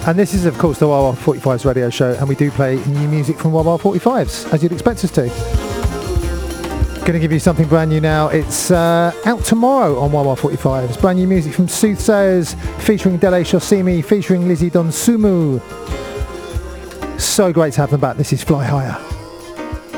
And this is, of course, the Wah Wah 45's radio show, and we do play new music from Wah Wah 45's, as you'd expect us to. Going to give you something brand new now. It's out tomorrow on Wah Wah 45's. Brand new music from Soothsayers, featuring Dele Shosimi, featuring Lizzie Donsumu. So great to have them back. This is Fly Higher.